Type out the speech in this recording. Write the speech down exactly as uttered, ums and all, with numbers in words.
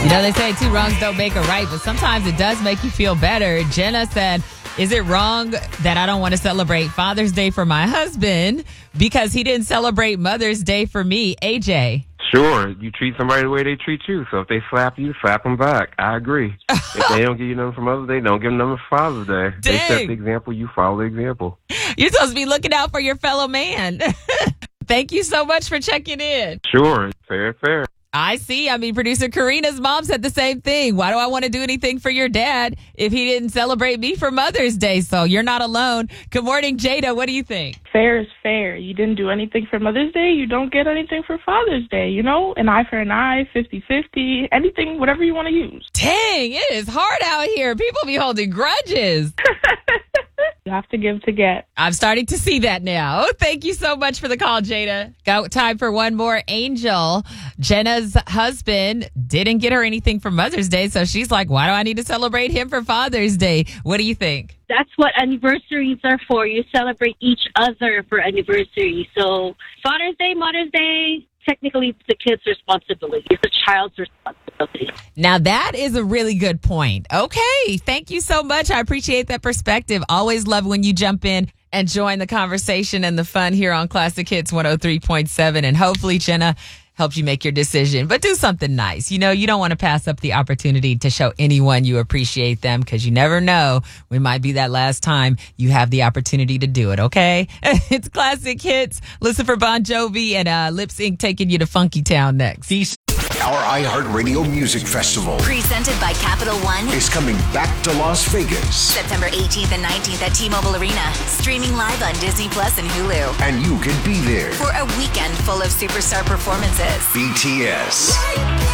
You know, they say two wrongs don't make a right, but sometimes it does make you feel better. Jenna said, is it wrong that I don't want to celebrate Father's Day for my husband because he didn't celebrate Mother's Day for me? A J. Sure, you treat somebody the way they treat you. So if they slap you, slap them back. I agree. If they don't give you nothing for Mother's Day, don't give them nothing for Father's Day. Dang. They set the example, you follow the example. You're supposed to be looking out for your fellow man. Thank you so much for checking in. Sure, fair, fair. I see. I mean, producer Karina's mom said the same thing. Why do I want to do anything for your dad if he didn't celebrate me for Mother's Day? So you're not alone. Good morning, Jada. What do you think? Fair is fair. You didn't do anything for Mother's Day. You don't get anything for Father's Day. You know, an eye for an eye, fifty-fifty, anything, whatever you want to use. Dang, it is hard out here. People be holding grudges. You have to give to get. I'm starting to see that now. Thank you so much for the call, Jada. Got time for one more. Angel, Jenna's husband, didn't get her anything for Mother's Day, so she's like, why do I need to celebrate him for Father's Day? What do you think? That's what anniversaries are for. You celebrate each other for anniversary. So Father's Day, Mother's Day, technically it's the kid's responsibility. It's the child's responsibility. Now, that is a really good point. Okay. Thank you so much. I appreciate that perspective. Always love when you jump in and join the conversation and the fun here on Classic Hits one oh three point seven. And hopefully, Jenna helped you make your decision. But do something nice. You know, you don't want to pass up the opportunity to show anyone you appreciate them because you never know. It might be that last time you have the opportunity to do it, okay? It's Classic Hits. Listen for Bon Jovi and uh, Lip Sync taking you to Funky Town next. Our iHeartRadio Music Festival, presented by Capital One, is coming back to Las Vegas. September eighteenth and nineteenth at T-Mobile Arena. Streaming live on Disney Plus and Hulu. And you can be there for a weekend full of superstar performances. B T S,